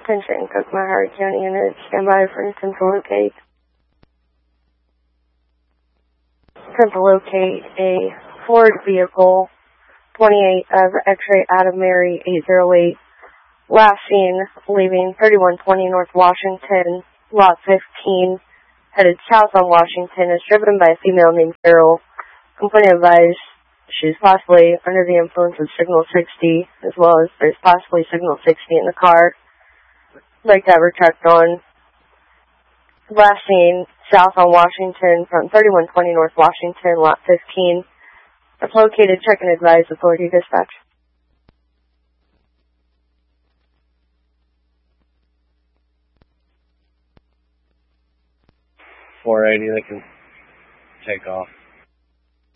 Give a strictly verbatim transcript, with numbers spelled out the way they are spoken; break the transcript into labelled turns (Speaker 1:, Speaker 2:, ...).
Speaker 1: Attention, Cook-Mahara County unit, stand by for intent to locate. Attempt to locate a Ford vehicle, twenty-eight of X-ray Adam Mary eight zero eight, last seen leaving thirty-one twenty North Washington, lot fifteen, headed south on Washington, is driven by a female named Carol. Complainant advised she's possibly under the influence of signal sixty, as well as there's possibly signal sixty in the car. Like to have her checked on. Last seen south on Washington from thirty-one twenty North Washington, lot fifteen. If located, check and advise authority dispatch.
Speaker 2: four eighty, they can take off.